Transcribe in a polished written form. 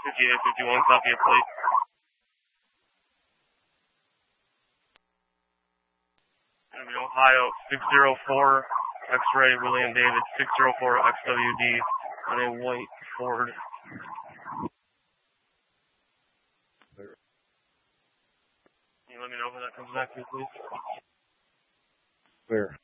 5851, copy a plate. Ohio 604 X-ray William David 604 XWD on a white Ford. Can you let me know when that comes back to you, please? Where?